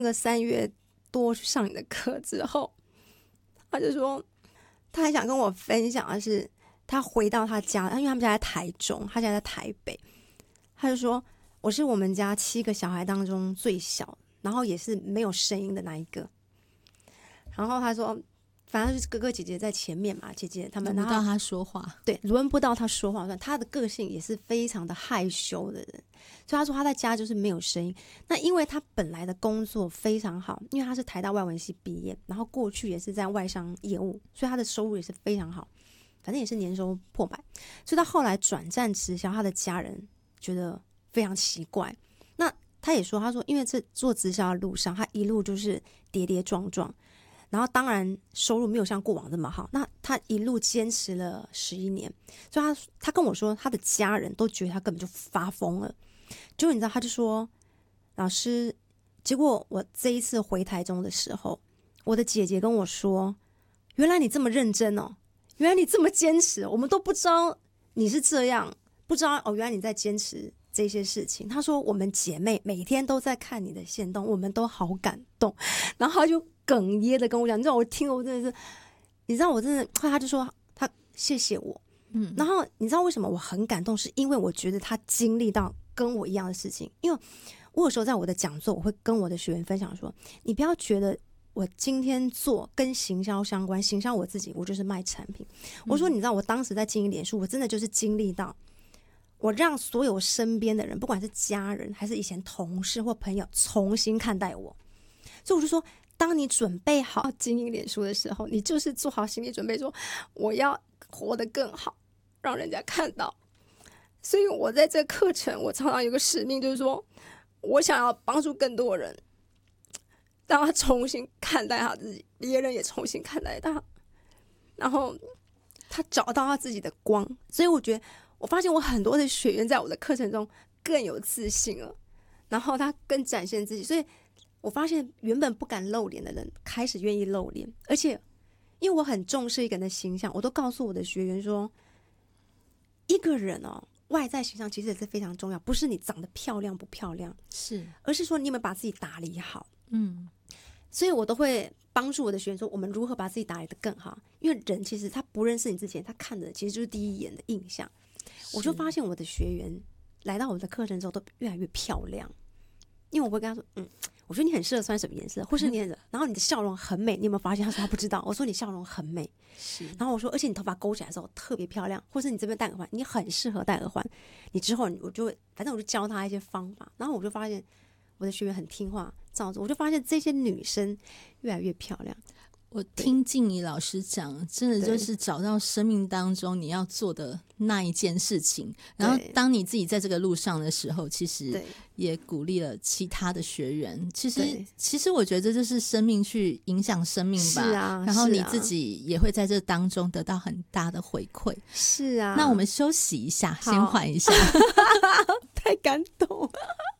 那个3月多去上你的课之后，他就说他还想跟我分享的是，他回到他家，因为他们家在台中，他家在台北，他就说我是我们家7个小孩当中最小，然后也是没有声音的那一个。然后他说反正就是哥哥姐姐在前面嘛，姐姐他们轮不到他说话， 对，轮不到他说话。他的个性也是非常的害羞的人，所以他说他在家就是没有声音。那因为他本来的工作非常好，因为他是台大外文系毕业，然后过去也是在外商业务，所以他的收入也是非常好，反正也是年收破百。所以他后来转战直销，他的家人觉得非常奇怪。那他也说，他说因为这做直销的路上，他一路就是跌跌撞撞。然后当然收入没有像过往这么好，那他一路坚持了11年，所以他跟我说他的家人都觉得他根本就发疯了。结果你知道他就说，老师，结果我这一次回台中的时候，我的姐姐跟我说，原来你这么认真哦，原来你这么坚持，我们都不知道你是这样，不知道哦，原来你在坚持这些事情。他说我们姐妹每天都在看你的限动，我们都好感动。然后他就哽咽的跟我讲，你知道我听了我真的是，你知道我真的，他就说他谢谢我，然后你知道为什么我很感动，是因为我觉得他经历到跟我一样的事情。因为我有时候在我的讲座，我会跟我的学员分享说，你不要觉得我今天做跟行销相关，行销我自己，我就是卖产品。我说你知道我当时在经营脸书，我真的就是经历到我让所有身边的人，不管是家人还是以前同事或朋友，重新看待我。所以我就说，当你准备好经营脸书的时候，你就是做好心理准备，说我要活得更好，让人家看到。所以我在这课程，我常常有个使命，就是说我想要帮助更多人，让他重新看待他自己，别人也重新看待他，然后他找到他自己的光。所以我觉得，我发现我很多的学员在我的课程中更有自信了，然后他更展现自己。所以我发现原本不敢露脸的人开始愿意露脸，而且因为我很重视一个人的形象，我都告诉我的学员说，一个人哦，外在形象其实也是非常重要，不是你长得漂亮不漂亮， 是， 而是说你有没有把自己打理好。所以我都会帮助我的学员说，我们如何把自己打理得更好。因为人其实他不认识你之前，他看的其实就是第一眼的印象。我就发现我的学员来到我的课程之后都越来越漂亮，因为我会跟他说，我觉得你很适合穿什么颜色，或是你很然后你的笑容很美，你有没有发现？他说他不知道。我说你笑容很美， 是。 然后我说而且你头发勾起来的时候特别漂亮，或是你这边戴耳环，你很适合戴耳环。你之后我就反正我就教他一些方法，然后我就发现我的学员很听话，照着我就发现这些女生越来越漂亮。 我听静怡老师讲，真的就是找到生命当中你要做的那一件事情，然后当你自己在这个路上的时候，其实也鼓励了其他的学员。其实我觉得这就是生命去影响生命吧， 是啊， 然后你自己也会在这当中得到很大的回馈。 是啊， 那我们休息一下，先缓一下。 太感动了。